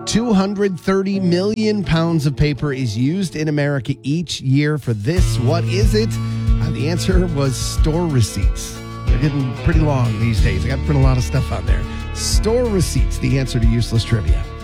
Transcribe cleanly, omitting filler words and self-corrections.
230 million pounds of paper is used in America each year for this. What is it? The answer was store receipts. They're getting pretty long these days. I got to print a lot of stuff on there. Store receipts, the answer to useless trivia.